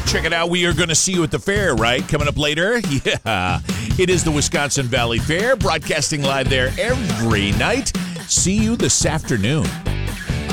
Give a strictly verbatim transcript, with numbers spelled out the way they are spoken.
Check it out. We are going to see you at the fair, right? Coming up later. Yeah. It is the Wisconsin Valley Fair, broadcasting live there every night. See you this afternoon.